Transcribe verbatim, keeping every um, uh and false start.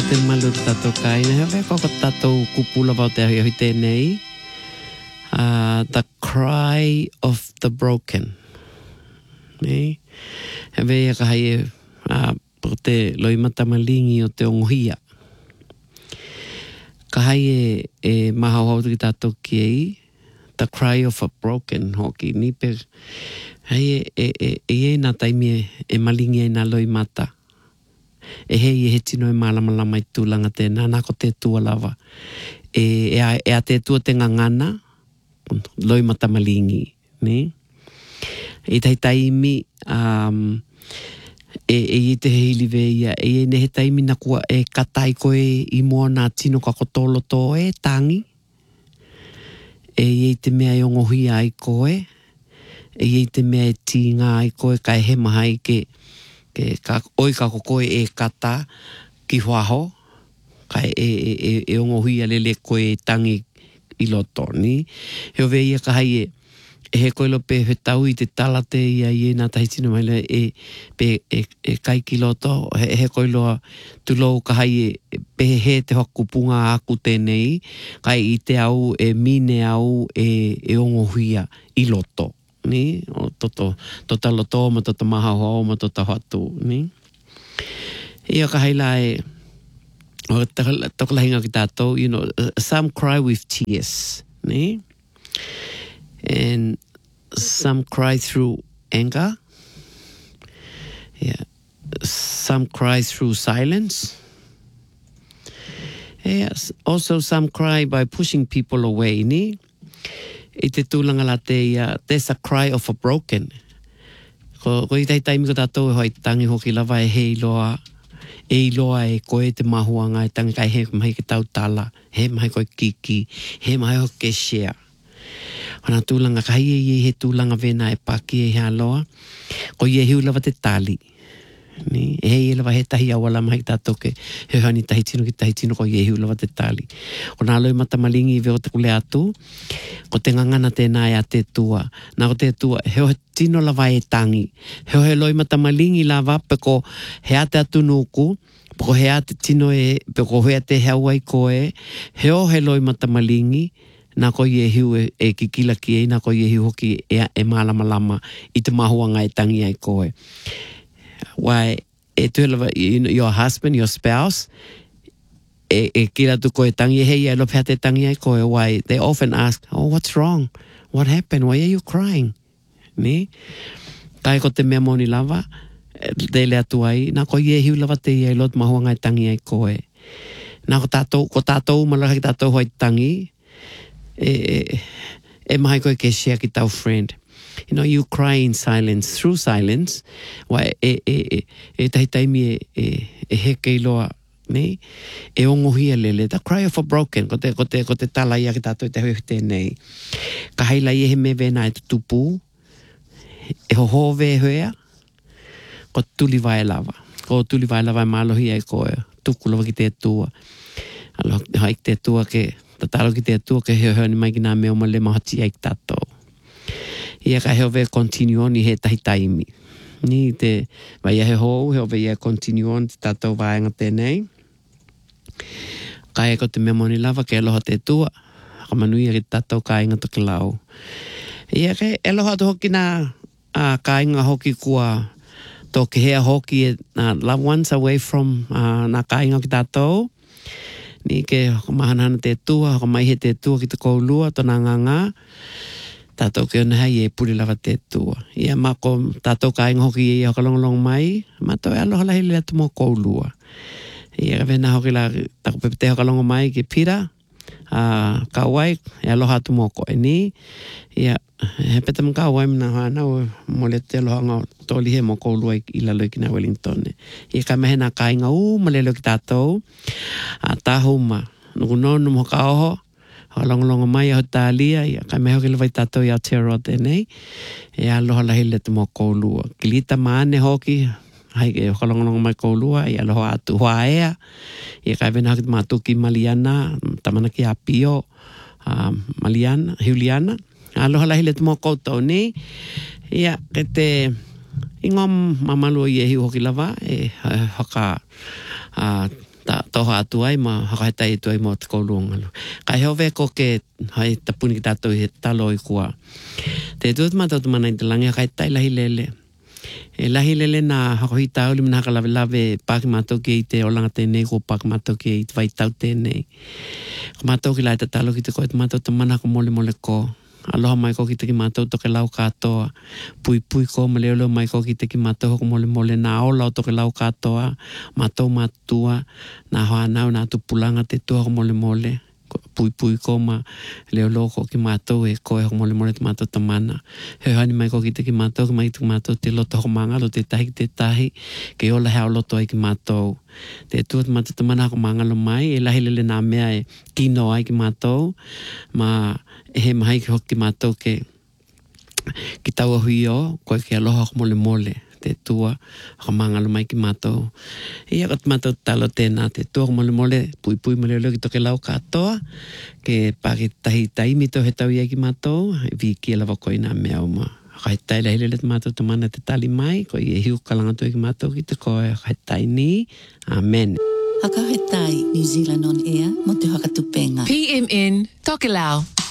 te malu tato kai na hewe ko tato kupula vau te ahi te nei. Uh, the cry of the broken. Nei. Hewe ia ka hai uh, po te loimata malingi o te ongohia. Ka hai e, e mahau ki tato ki ei. The cry of a broken hoki. Ni pe hai e e e e na taimi e malingi e na loimata. E hei e he tino e malamalama i tūlanga tēnā, nā ko te tua lava. E, e, a, e a te tua te ngangana, loi mata malingi, ne? E tai taimi, um, e, e i te heili veia, e e ne he taimi na kua e katai koe i mua nā tino kakotolo tō e tangi. E i te mea i ongohi ai koe, e i te mea e tīnga ai koe, kai he mahai ke ke ka oi ka koe e kata ki huaho kai e e e, e ongohi alele koe tangi i loto ni heo veia ka hai e e he koe lo pe he tau i te talate ia i e nā tahitino maile e pe e, e kai ki loto he, he koe loa tu lou ka hai e pe he te hakupunga aku tēnei kai i te au e mine au e, e ongohia i loto ni o toto tota loto ma tota maha ho ma tota hatu ni ia ka haila e o to la hinga ki tato you know uh, some cry with tears ni and some cry through anger yeah some cry through silence yes also some cry by pushing people away ni I te tūlanga la te ia, there's a cry of a broken. Ko, ko i tai taimi ko tātou e hoi tangi hoki lava e hei loa, e loa e koe te mahuanga e tangi kai he mahi ke tau tala, he mahi koe kiki, he mahi ho ke share. Wana tūlanga kai e i he tūlanga vena e paki e hea loa, ko i e hiu lava te tali. Ni, e hei e lava he tahi awala mahi tātou ke he hani tahi tino ki tahi tino ko i e hiu lava te tali. Ko nā loi mata malingi i veo te kule atu, ko te ngangana tēnā e a te tua. Nā ko te tua, heo he tino lava e tangi. Heo he loi mata malingi lava, peko he ate atu nuku, peko he ate tino e, peko he ate heua i koe, heo he loi mata malingi, nā ko i e hiu e, e kikila ki e, nā ko i e hiu hoki e, e malama lama i te mahuanga e tangi ai koe. Why, e tu lava, your husband, your spouse, e, e kira tu koe tangi, hei e lope hate tangi ai koe, why, they often ask, oh, what's wrong? What happened? Why are you crying? Ni? Kai ko te mea moni lava, te lea tu ai, nā ko i e hiu lava te i e lot mahuanga ai tangi ai koe. Nā ko tātou, ko tātou, malaka ki tātou hoi tangi, e, e, e mahi koe ke share ki tau friend. You know, you cry in silence, through silence, wa e, e, e, e tahi taimi e, e, e heke iloa, ne? E ongohia lele, the cry of a broken, ko te, ko te, ko te tala ia ki tātou te hui tēnei. Ka heila i he me vena e tutupu, e ho hove e huea, ko tuli vai lava. Ko tuli vai lava e malohi ai koe, tuku lava ki te tua. Alo, hai ki te tua ke, tatalo ki te tua ke heo heo ni mai ki nā meo ma le mahati ai ki tātou. Ia ka heo vea continue on i he tahi taimi. Ni te vai he hou, heo vea continue on te tātou vāenga tēnei. Ka e ko te mea moni lava ke aloha te tua. Ka manui e tātou ka inga toki lau. Ia ke aloha to hoki nā uh, ka inga hoki kua tō ke hea hoki e uh, loved ones away from uh, nā ka inga ki tātou. Ni ke mahanana te tua, ka mai he te tua ki te koulua, tō nā ngā ngā. Tātou ke ona hei e puri lava te tua. Ia mako tātou ka inga hoki e hokalongolong mai, mato e aloha lahi lea tu mō koulua. Ia ka vena hoki la, tako pepe te hokalongo mai ke pira, uh, ka wai, e aloha tu mō koe ni. Ia, he peta mga ka wai mina hana o mole te aloha ngā tōli he mō koulua i lalo i kina Wellington. Ia ka mehena ka inga u, malelo ki tātou, a tāhuma, nuku nonu mo ka oho, Halongalonga mai a hotalia, ia kai meho ke lewai tātou i Aotearoa tēnei, e aloha lahi le te mō koulua. Kilita maane hoki, hai ke halongalonga mai koulua, i aloha atu hoa ea, ia kai vena haki mātuki Maliana, tamana ki Apio, uh, Maliana, Juliana, aloha lahi le te mō koutou ni, ia ke te ingom mamalu i e hiu hoki lava, e haka uh, ta toha atu ai ma hakatai tu ai mo te kolunga. Kai hove ko ke hai tapuni ki tātou he talo i kua. Te tuat mātou tu mana i te langi hakatai lahi lele. E lahi lele na hakohi tau li mana hakalawe lawe pāki mātou ki i te olanga tēnei ko pāki mātou ki i te vai tau tēnei. Ko mātou ki lai te talo ki te koe te mātou te mana ko mole mole ko. Aloha mai ko ki te ki mātou toke lau katoa. Pui pui ko ma leo leo mai ko ki te ki mātou hoko mole mole. Nā o lau toke lau katoa. Mātou mātua. Nā hoa nau nā tupulanga te tua hoko mole mole. Pui pui ko ma leo leo ko ki mātou e koe hoko mole mole te mātou tamana. He hani mai ko ki te ki mātou ki mai te ki mātou te loto hoko mangalo te tahi te tahi. Ke ola hea o loto ai ki mātou. Te tuat mātou tamana hoko mangalo mai. E lahi lele nā mea e kino ai ki mātou. Ma e he mahai ki hoki mātou ke ki tau ahui o, koe ki aloha ko mole mole, te tua, ka mangalo mai ki mātou. E ia kat mātou talo tēnā, te tua ko mole mole, pui pui mole leo ki toke lau katoa, ke pāki tahi taimi tau he tau ia ki mātou, e vi ki alawa koe nā mea uma. Kai tai lai lele te mātou tamana te tali mai, koe i e hiu kalanga tui ki mātou ki te koe, kai tai ni, amen. Haka he tai, New Zealand on air, mo te hakatupenga. P M N, Tokelau.